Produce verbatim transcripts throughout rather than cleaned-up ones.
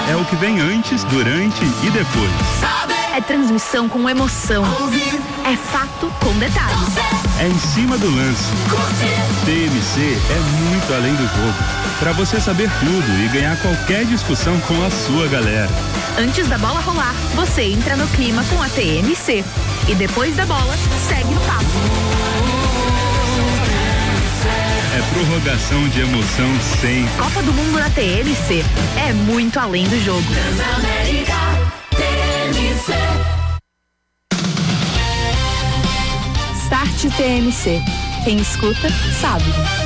É o que vem antes, durante e depois. É transmissão com emoção. É fato com detalhes. É em cima do lance. T M C é muito além do jogo. Para você saber tudo e ganhar qualquer discussão com a sua galera. Antes da bola rolar, você entra no clima com a T M C. E depois da bola, segue o papo. É prorrogação de emoção sem. Copa do Mundo na T M C. É muito além do jogo. Transamérica T M C. Start T M C. Quem escuta, sabe.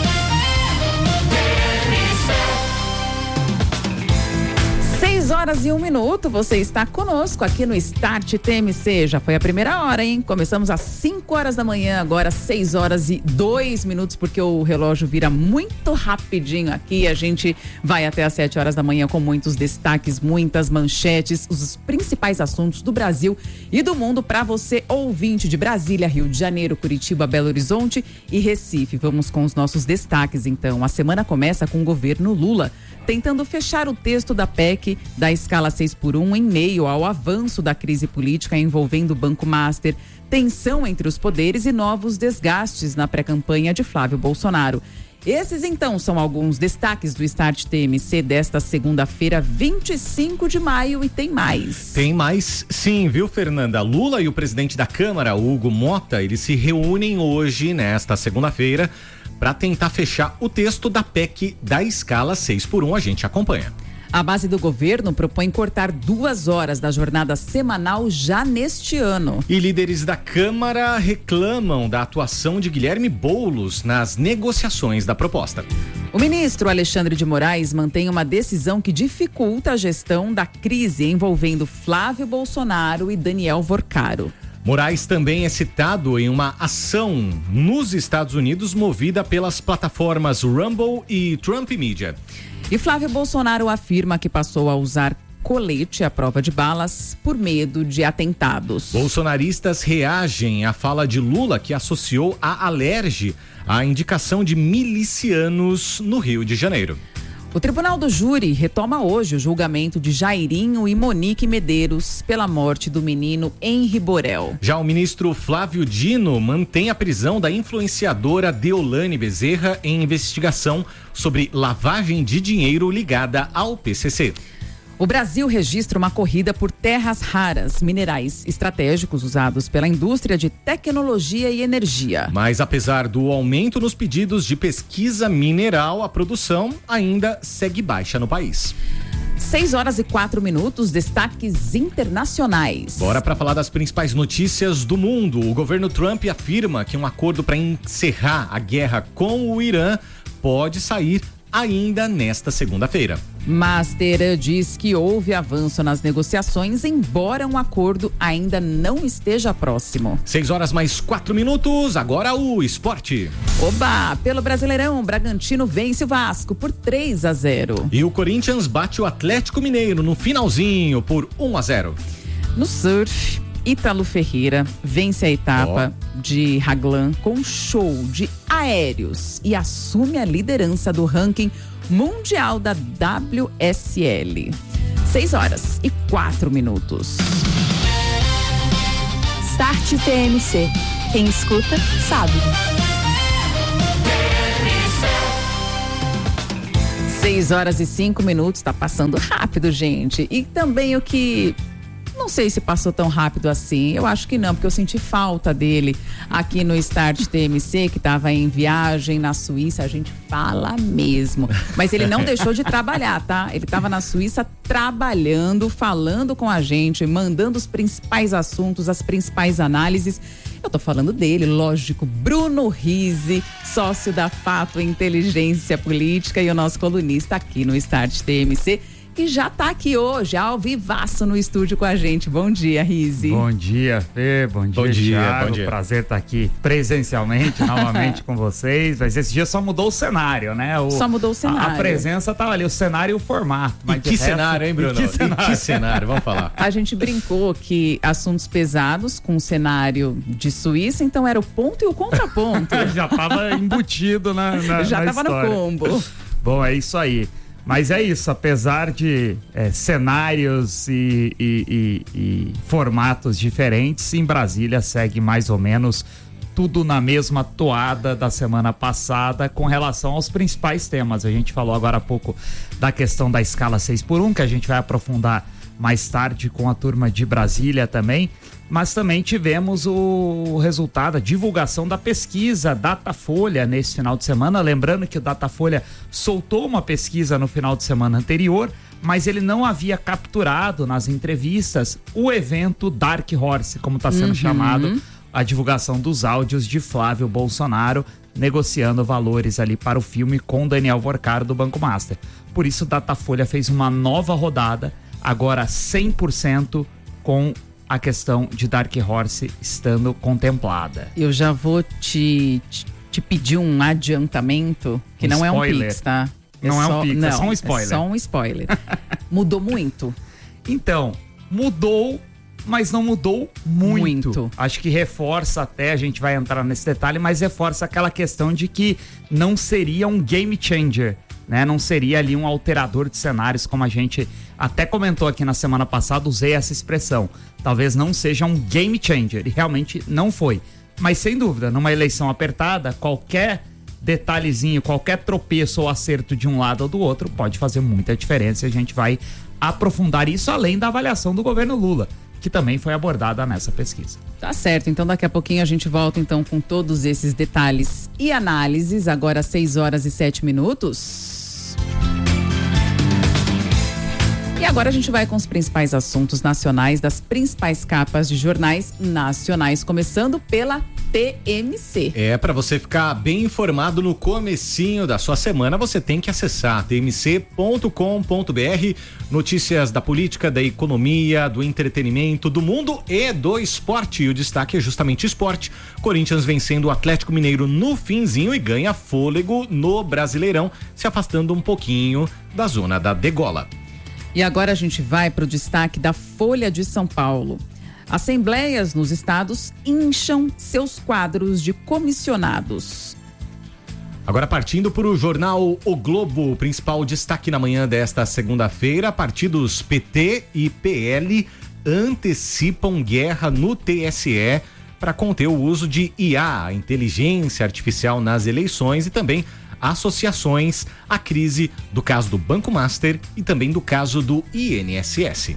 seis horas e um minuto, você está conosco aqui no Start T M C. Já foi a primeira hora, hein? Começamos às cinco horas da manhã, agora seis horas e dois minutos, porque o relógio vira muito rapidinho aqui. A gente vai até às sete horas da manhã com muitos destaques, muitas manchetes, os principais assuntos do Brasil e do mundo para você, ouvinte de Brasília, Rio de Janeiro, Curitiba, Belo Horizonte e Recife. Vamos com os nossos destaques, então. A semana começa com o governo Lula tentando fechar o texto da P E C da escala seis por um em meio ao avanço da crise política envolvendo o Banco Master, tensão entre os poderes e novos desgastes na pré-campanha de Flávio Bolsonaro. Esses, então, são alguns destaques do Start T M C desta segunda-feira, vinte e cinco de maio, e tem mais. Tem mais, sim, viu, Fernanda? Lula e o presidente da Câmara, Hugo Mota, eles se reúnem hoje, nesta segunda-feira, para tentar fechar o texto da P E C da escala seis por um. A gente acompanha. A base do governo propõe cortar duas horas da jornada semanal já neste ano. E líderes da Câmara reclamam da atuação de Guilherme Boulos nas negociações da proposta. O ministro Alexandre de Moraes mantém uma decisão que dificulta a gestão da crise envolvendo Flávio Bolsonaro e Daniel Vorcaro. Moraes também é citado em uma ação nos Estados Unidos movida pelas plataformas Rumble e Trump Media. E Flávio Bolsonaro afirma que passou a usar colete à prova de balas por medo de atentados. Bolsonaristas reagem à fala de Lula, que associou a Alerj à indicação de milicianos no Rio de Janeiro. O Tribunal do Júri retoma hoje o julgamento de Jairinho e Monique Medeiros pela morte do menino Henri Borel. Já o ministro Flávio Dino mantém a prisão da influenciadora Deolane Bezerra em investigação sobre lavagem de dinheiro ligada ao P C C. O Brasil registra uma corrida por terras raras, minerais estratégicos usados pela indústria de tecnologia e energia. Mas apesar do aumento nos pedidos de pesquisa mineral, a produção ainda segue baixa no país. seis horas e quatro minutos, destaques internacionais. Bora para falar das principais notícias do mundo. O governo Trump afirma que um acordo para encerrar a guerra com o Irã pode sair ainda nesta segunda-feira. Master diz que houve avanço nas negociações, embora um acordo ainda não esteja próximo. Seis horas mais quatro minutos, agora o esporte. Oba! Pelo Brasileirão, o Bragantino vence o Vasco por três a zero. E o Corinthians bate o Atlético Mineiro no finalzinho por um a zero. No surf, Ítalo Ferreira vence a etapa oh. de Raglan com show de aéreos e assume a liderança do ranking mundial da W S L. seis horas e quatro minutos. Start T M C. Quem escuta, sabe. seis horas e cinco minutos, tá passando rápido, gente. E também o que... Não sei se passou tão rápido assim, eu acho que não, porque eu senti falta dele aqui no Start T M C, que estava em viagem na Suíça, a gente fala mesmo. Mas ele não deixou de trabalhar, tá? Ele estava na Suíça trabalhando, falando com a gente, mandando os principais assuntos, as principais análises. Eu tô falando dele, lógico, Bruno Rizzi, sócio da Fato Inteligência Política e o nosso colunista aqui no Start T M C. E já tá aqui hoje, ao vivaço no estúdio com a gente. Bom dia, Rizzi. Bom dia, Fê. Bom dia, bom dia, Thiago. bom dia. Prazer estar aqui presencialmente, novamente com vocês. Mas esse dia só mudou o cenário, né? O, só mudou o cenário. A, a presença tava ali, o cenário e o formato. Mas e que resto, cenário, hein, Bruno? Que cenário? E que cenário, vamos falar. A gente brincou que assuntos pesados com o cenário de Suíça, então era o ponto e o contraponto. Já tava embutido na, na Já na tava história. no combo. Bom, é isso aí. Mas é isso, apesar de é, cenários e, e, e, e formatos diferentes, em Brasília segue mais ou menos tudo na mesma toada da semana passada com relação aos principais temas. A gente falou agora há pouco da questão da escala seis por um, que a gente vai aprofundar mais tarde com a turma de Brasília também, mas também tivemos o resultado, a divulgação da pesquisa Datafolha nesse final de semana. Lembrando que o Datafolha soltou uma pesquisa no final de semana anterior, mas ele não havia capturado nas entrevistas o evento Dark Horse, como está sendo uhum. chamado, a divulgação dos áudios de Flávio Bolsonaro negociando valores ali para o filme com Daniel Vorcaro do Banco Master. Por isso, o Datafolha fez uma nova rodada, agora cem por cento com a questão de Dark Horse estando contemplada. Eu já vou te, te, te pedir um adiantamento, que um não spoiler. é um pix, tá? É não só, é um pix, não, é só um spoiler. É só um spoiler. Mudou muito. Então, mudou, mas não mudou muito. muito. Acho que reforça até, a gente vai entrar nesse detalhe, mas reforça aquela questão de que não seria um game changer, né? Não seria ali um alterador de cenários, como a gente até comentou aqui na semana passada, usei essa expressão. Talvez não seja um game changer, e realmente não foi. Mas sem dúvida, numa eleição apertada, qualquer detalhezinho, qualquer tropeço ou acerto de um lado ou do outro pode fazer muita diferença, e a gente vai aprofundar isso além da avaliação do governo Lula, que também foi abordada nessa pesquisa. Tá certo, então daqui a pouquinho a gente volta então com todos esses detalhes e análises, agora às seis horas e sete minutos. E agora a gente vai com os principais assuntos nacionais das principais capas de jornais nacionais, começando pela T M C. É, para você ficar bem informado no comecinho da sua semana, você tem que acessar t m c ponto com ponto b r. Notícias da política, da economia, do entretenimento, do mundo e do esporte. E o destaque é justamente esporte. Corinthians vencendo o Atlético Mineiro no finzinho e ganha fôlego no Brasileirão, se afastando um pouquinho da zona da degola. E agora a gente vai para o destaque da Folha de São Paulo. Assembleias nos estados incham seus quadros de comissionados. Agora partindo para o jornal O Globo, o principal destaque na manhã desta segunda-feira, partidos P T e P L antecipam guerra no T S E para conter o uso de I A, inteligência artificial, nas eleições, e também associações à crise do caso do Banco Master e também do caso do I N S S.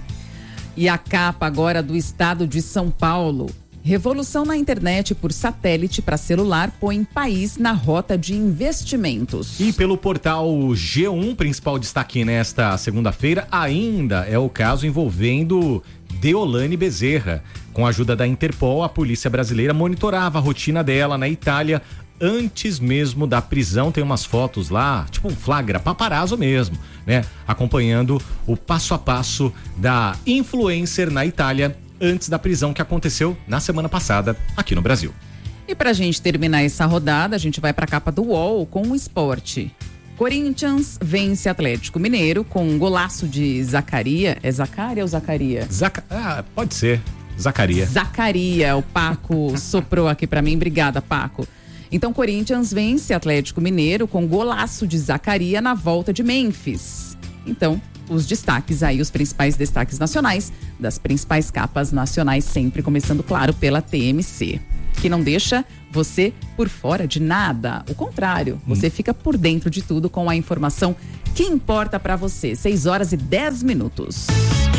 E a capa agora do estado de São Paulo. Revolução na internet por satélite para celular põe país na rota de investimentos. E pelo portal G um, principal destaque nesta segunda-feira ainda é o caso envolvendo Deolane Bezerra. Com a ajuda da Interpol, a polícia brasileira monitorava a rotina dela na Itália antes mesmo da prisão. Tem umas fotos lá, tipo um flagra, paparazzo mesmo, né? Acompanhando o passo a passo da influencer na Itália antes da prisão que aconteceu na semana passada aqui no Brasil. E pra gente terminar essa rodada, a gente vai pra capa do U O L com o esporte. Corinthians vence Atlético Mineiro com um golaço de Zacaria. É Zacaria ou Zacaria? Zaca... Ah, pode ser. Zacaria. Zacaria, o Paco soprou aqui pra mim. Obrigada, Paco. Então, Corinthians vence Atlético Mineiro com golaço de Zacaria na volta de Memphis. Então, os destaques aí, os principais destaques nacionais, das principais capas nacionais, sempre começando, claro, pela T M C, que não deixa você por fora de nada. O contrário, você hum. fica por dentro de tudo com a informação que importa pra você. seis horas e dez minutos.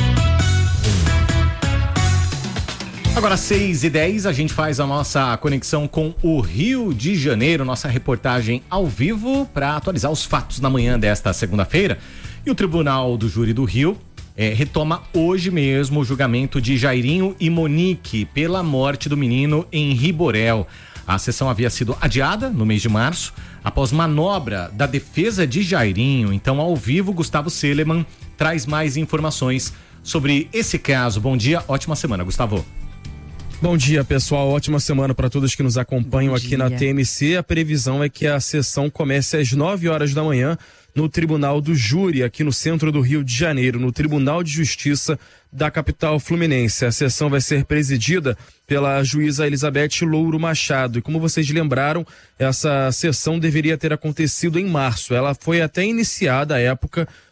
Agora, seis e dez, a gente faz a nossa conexão com o Rio de Janeiro, nossa reportagem ao vivo para atualizar os fatos na manhã desta segunda-feira. E o Tribunal do Júri do Rio é, retoma hoje mesmo o julgamento de Jairinho e Monique pela morte do menino Henri Borel. A sessão havia sido adiada no mês de março, após manobra da defesa de Jairinho. Então, ao vivo, Gustavo Seleman traz mais informações sobre esse caso. Bom dia, ótima semana, Gustavo. Bom dia, pessoal. Ótima semana para todos que nos acompanham aqui na T M C. A previsão é que a sessão comece às nove horas da manhã no Tribunal do Júri, aqui no centro do Rio de Janeiro, no Tribunal de Justiça da capital fluminense. A sessão vai ser presidida pela juíza Elizabeth Louro Machado. E como vocês lembraram, essa sessão deveria ter acontecido em março. Ela foi até iniciada à época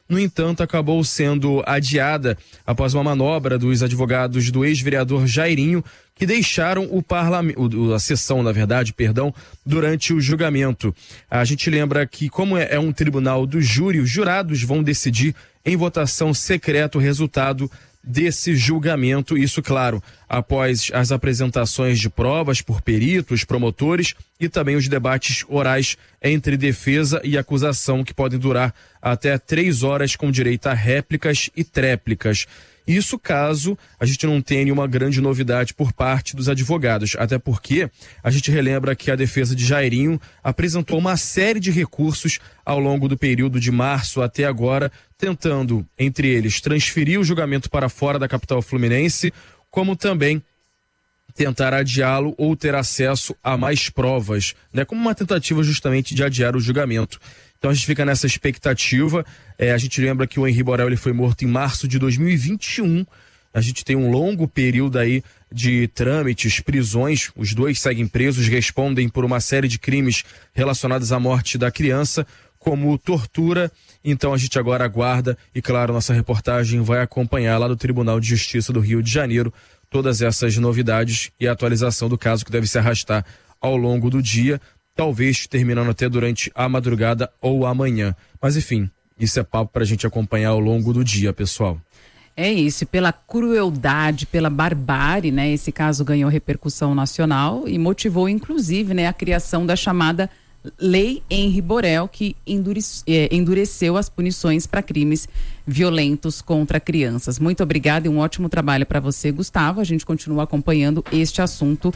no entanto, acabou sendo adiada após uma manobra dos advogados do ex-vereador Jairinho, que deixaram o parlamento, a sessão, na verdade, perdão, durante o julgamento. A gente lembra que, como é um tribunal do júri, os jurados vão decidir em votação secreta o resultado desse julgamento, isso, claro, após as apresentações de provas por peritos, promotores e também os debates orais entre defesa e acusação, que podem durar até três horas com direito a réplicas e tréplicas. Isso caso a gente não tenha nenhuma grande novidade por parte dos advogados, até porque a gente relembra que a defesa de Jairinho apresentou uma série de recursos ao longo do período de março até agora, tentando, entre eles, transferir o julgamento para fora da capital fluminense, como também tentar adiá-lo ou ter acesso a mais provas, né, como uma tentativa justamente de adiar o julgamento. Então a gente fica nessa expectativa. É, a gente lembra que o Henri Borel ele foi morto em março de dois mil e vinte e um. A gente tem um longo período aí de trâmites, prisões. Os dois seguem presos, respondem por uma série de crimes relacionados à morte da criança, como tortura. Então a gente agora aguarda e, claro, nossa reportagem vai acompanhar lá do Tribunal de Justiça do Rio de Janeiro todas essas novidades e a atualização do caso, que deve se arrastar ao longo do dia, talvez terminando até durante a madrugada ou amanhã. Mas enfim, isso é papo para a gente acompanhar ao longo do dia, pessoal. É isso, pela crueldade, pela barbárie, né? Esse caso ganhou repercussão nacional e motivou, inclusive, né, a criação da chamada Lei Henri Borel, que endurece, é, endureceu as punições para crimes violentos contra crianças. Muito obrigada e um ótimo trabalho para você, Gustavo. A gente continua acompanhando este assunto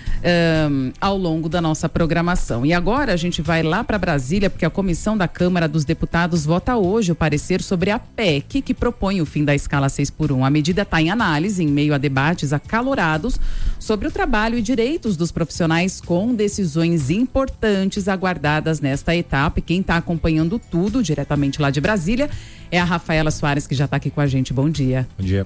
Um, ao longo da nossa programação. E agora a gente vai lá para Brasília, porque a Comissão da Câmara dos Deputados vota hoje o parecer sobre a P E C, que propõe o fim da escala seis por um. A medida está em análise, em meio a debates acalorados sobre o trabalho e direitos dos profissionais, com decisões importantes aguardadas nesta etapa. E quem está acompanhando tudo diretamente lá de Brasília é a Rafaela Soares, que já está aqui com a gente. Bom dia. Bom dia.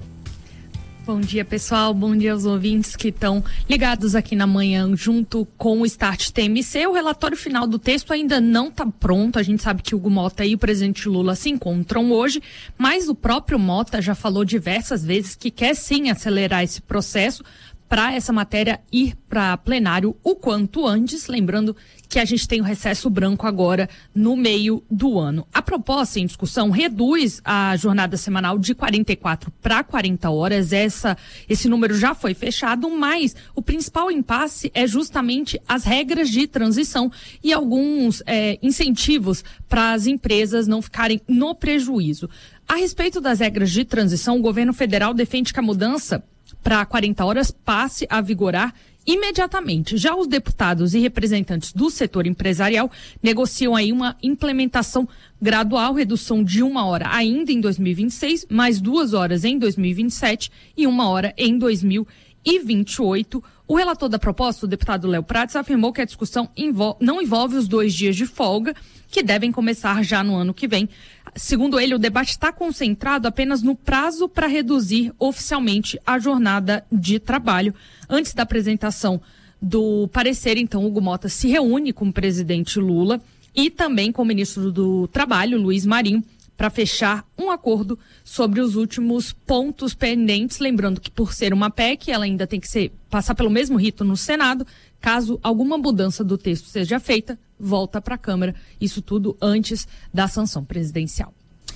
Bom dia, pessoal. Bom dia aos ouvintes que estão ligados aqui na manhã junto com o Start T M C. O relatório final do texto ainda não está pronto. A gente sabe que o Hugo Mota e o presidente Lula se encontram hoje, mas o próprio Mota já falou diversas vezes que quer sim acelerar esse processo para essa matéria ir para plenário o quanto antes, lembrando que a gente tem o recesso branco agora no meio do ano. A proposta em discussão reduz a jornada semanal de quarenta e quatro para quarenta horas. Essa, esse número já foi fechado, mas o principal impasse é justamente as regras de transição e alguns é, incentivos para as empresas não ficarem no prejuízo. A respeito das regras de transição, o governo federal defende que a mudança para quarenta horas passe a vigorar imediatamente. Já os deputados e representantes do setor empresarial negociam aí uma implementação gradual, redução de uma hora ainda em dois mil e vinte e seis, mais duas horas em dois mil e vinte e sete e uma hora em dois mil e vinte e oito. O relator da proposta, o deputado Léo Prates, afirmou que a discussão envol- não envolve os dois dias de folga, que devem começar já no ano que vem. Segundo ele, o debate está concentrado apenas no prazo para reduzir oficialmente a jornada de trabalho. Antes da apresentação do parecer, então, Hugo Mota se reúne com o presidente Lula e também com o ministro do Trabalho, Luiz Marinho, para fechar um acordo sobre os últimos pontos pendentes. Lembrando que, por ser uma P E C, ela ainda tem que ser, passar pelo mesmo rito no Senado. Caso alguma mudança do texto seja feita, volta para a Câmara. Isso tudo antes da sanção presidencial.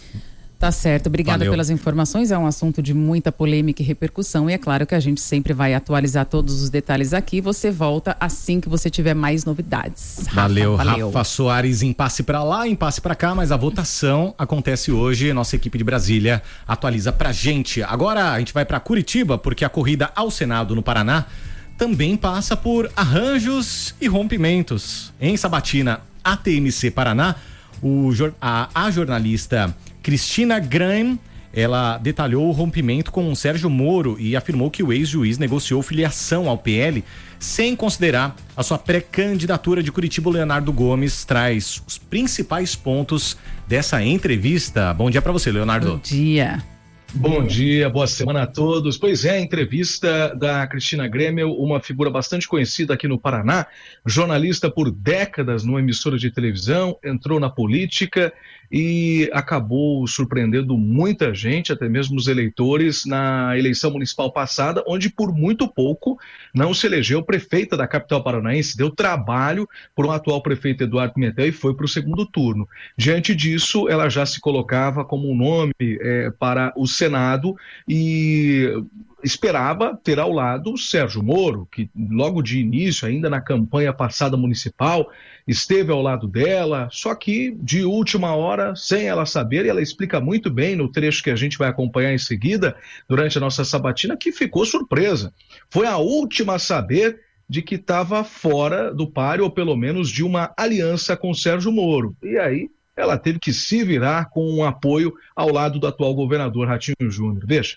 Tá certo, obrigada Valeu. pelas informações. É um assunto de muita polêmica e repercussão, e é claro que a gente sempre vai atualizar todos os detalhes aqui. Você volta assim que você tiver mais novidades. Valeu, Rafa, valeu. Rafa Soares, impasse pra lá, impasse pra cá, mas a votação acontece hoje. Nossa equipe de Brasília atualiza pra gente. Agora a gente vai pra Curitiba, porque a corrida ao Senado no Paraná também passa por arranjos e rompimentos. Em Sabatina, a T M C Paraná, o, a, a jornalista Cristina Graham, ela detalhou o rompimento com o Sérgio Moro e afirmou que o ex-juiz negociou filiação ao P L sem considerar a sua pré-candidatura de Curitiba. Leonardo Gomes traz os principais pontos dessa entrevista. Bom dia para você, Leonardo. Bom dia. Bom dia, boa semana a todos. Pois é, a entrevista da Cristina Gremel, uma figura bastante conhecida aqui no Paraná, jornalista por décadas numa emissora de televisão, entrou na política e acabou surpreendendo muita gente, até mesmo os eleitores, na eleição municipal passada, onde por muito pouco não se elegeu prefeita da capital paranaense, deu trabalho para o atual prefeito Eduardo Pimentel e foi para o segundo turno. Diante disso, ela já se colocava como um nome é, para o Senado e esperava ter ao lado o Sérgio Moro, que logo de início, ainda na campanha passada municipal, esteve ao lado dela, só que de última hora, sem ela saber, e ela explica muito bem no trecho que a gente vai acompanhar em seguida, durante a nossa sabatina, que ficou surpresa. Foi a última a saber de que estava fora do páreo, ou pelo menos de uma aliança com o Sérgio Moro. E aí ela teve que se virar com um apoio ao lado do atual governador Ratinho Júnior. Veja.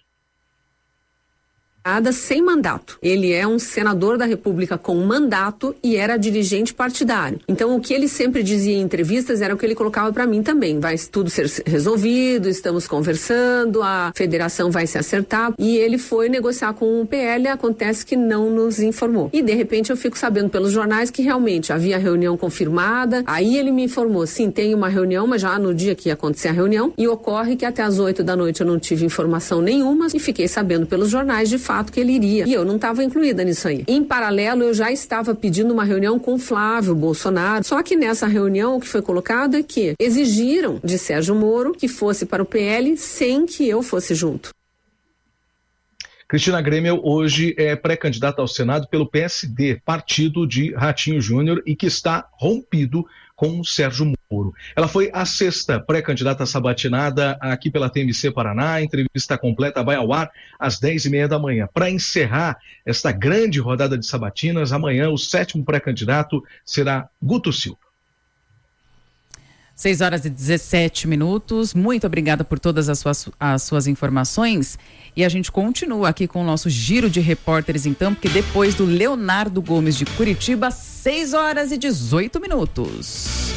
Sem mandato. Ele é um senador da República com mandato e era dirigente partidário. Então, o que ele sempre dizia em entrevistas era o que ele colocava para mim também. Vai tudo ser resolvido, estamos conversando, a federação vai se acertar. E ele foi negociar com o P L, acontece que não nos informou. E, de repente, eu fico sabendo pelos jornais que realmente havia reunião confirmada. Aí ele me informou, sim, tem uma reunião, mas já no dia que ia acontecer a reunião. E ocorre que até às oito da noite eu não tive informação nenhuma e fiquei sabendo pelos jornais, de fato, que ele iria. E eu não estava incluída nisso aí. Em paralelo, eu já estava pedindo uma reunião com Flávio Bolsonaro. Só que nessa reunião, o que foi colocado é que exigiram de Sérgio Moro que fosse para o P L sem que eu fosse junto. Cristina Grêmio hoje é pré-candidata ao Senado pelo P S D, partido de Ratinho Júnior, e que está rompido com o Sérgio Moro. Ela foi a sexta pré-candidata sabatinada aqui pela T M C Paraná. A entrevista completa vai ao ar às dez e meia da manhã. Para encerrar esta grande rodada de sabatinas, amanhã o sétimo pré-candidato será Guto Silva. seis horas e dezessete minutos. Muito obrigada por todas as suas, as suas informações. E a gente continua aqui com o nosso giro de repórteres, então, porque depois do Leonardo Gomes de Curitiba, seis horas e dezoito minutos.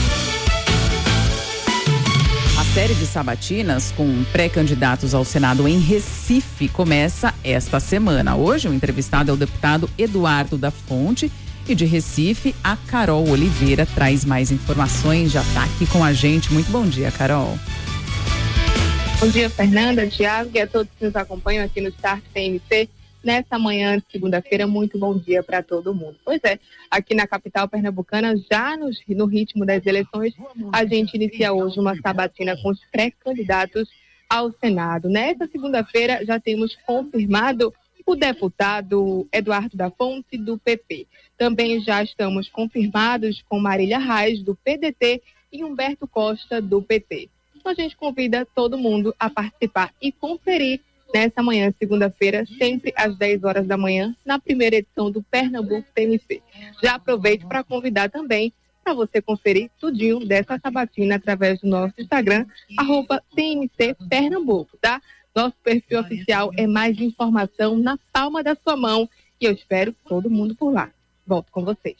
A série de sabatinas com pré-candidatos ao Senado em Recife começa esta semana. Hoje, o entrevistado é o deputado Eduardo da Fonte. E de Recife, a Carol Oliveira traz mais informações, já está aqui com a gente. Muito bom dia, Carol. Bom dia, Fernanda, Thiago e a todos que nos acompanham aqui no Start T M C. Nessa manhã de segunda-feira, muito bom dia para todo mundo. Pois é, aqui na capital pernambucana, já no, no ritmo das eleições, a gente inicia hoje uma sabatina com os pré-candidatos ao Senado. Nessa segunda-feira, já temos confirmado o deputado Eduardo da Fonte, do P P. Também já estamos confirmados com Marília Reis, do P D T, e Humberto Costa, do P T. Então a gente convida todo mundo a participar e conferir nessa manhã, segunda-feira, sempre às dez horas da manhã, na primeira edição do Pernambuco T M C. Já aproveito para convidar também para você conferir tudinho dessa sabatina através do nosso Instagram, arroba T M C Pernambuco, tá? Nosso perfil oficial é mais informação na palma da sua mão e eu espero todo mundo por lá. Volto com vocês.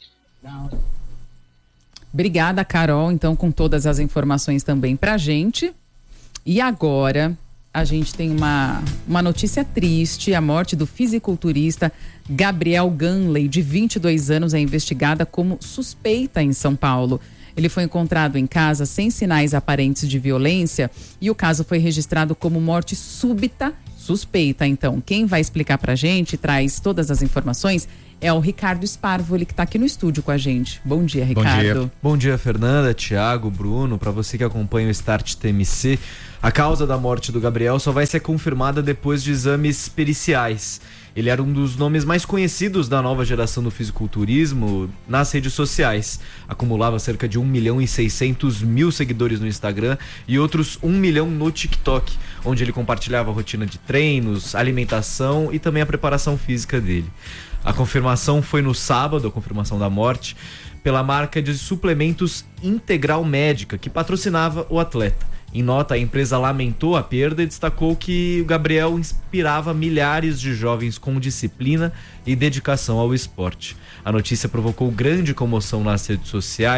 Obrigada, Carol, então, com todas as informações também pra gente. E agora, a gente tem uma, uma notícia triste. A morte do fisiculturista Gabriel Ganley, de vinte e dois anos, é investigada como suspeita em São Paulo. Ele foi encontrado em casa sem sinais aparentes de violência e o caso foi registrado como morte súbita suspeita. Então, quem vai explicar pra gente, traz todas as informações, é o Ricardo Sparvoli, que está aqui no estúdio com a gente. Bom dia, Ricardo. Bom dia, Bom dia Fernanda, Thiago, Bruno, para você que acompanha o Start T M C. A causa da morte do Gabriel só vai ser confirmada depois de exames periciais. Ele era um dos nomes mais conhecidos da nova geração do fisiculturismo nas redes sociais. Acumulava cerca de um milhão e seiscentos mil seguidores no Instagram e outros um milhão no TikTok, onde ele compartilhava a rotina de treinos, alimentação e também a preparação física dele. A confirmação foi no sábado, a confirmação da morte, pela marca de suplementos Integral Médica, que patrocinava o atleta. Em nota, a empresa lamentou a perda e destacou que o Gabriel inspirava milhares de jovens com disciplina e dedicação ao esporte. A notícia provocou grande comoção nas redes sociais,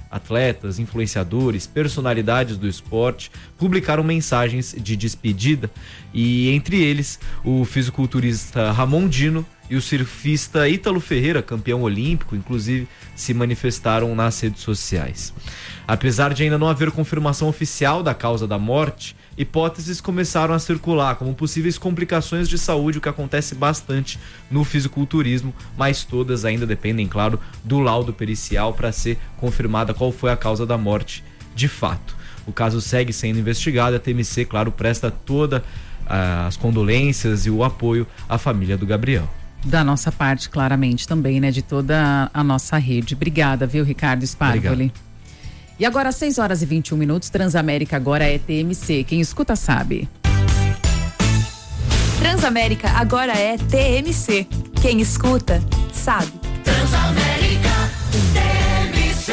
atletas, influenciadores, personalidades do esporte publicaram mensagens de despedida e entre eles o fisiculturista Ramon Dino e o surfista Ítalo Ferreira, campeão olímpico, inclusive se manifestaram nas redes sociais. Apesar de ainda não haver confirmação oficial da causa da morte, hipóteses começaram a circular como possíveis complicações de saúde, o que acontece bastante no fisiculturismo, mas todas ainda dependem, claro, do laudo pericial para ser confirmada qual foi a causa da morte de fato. O caso segue sendo investigado e a T M C, claro, presta todas uh, as condolências e o apoio à família do Gabriel. Da nossa parte, claramente, também, né? De toda a nossa rede. Obrigada, viu, Ricardo Sparvoli? E agora, às seis horas e vinte e um minutos, Transamérica agora é T M C. Quem escuta sabe. Transamérica agora é T M C. Quem escuta, sabe. Transamérica, T M C.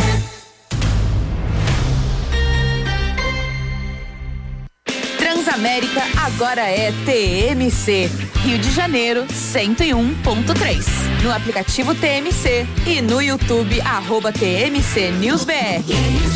Transamérica agora é T M C. Rio de Janeiro, cento e um ponto três. No aplicativo T M C e no YouTube, arroba T M C News B R.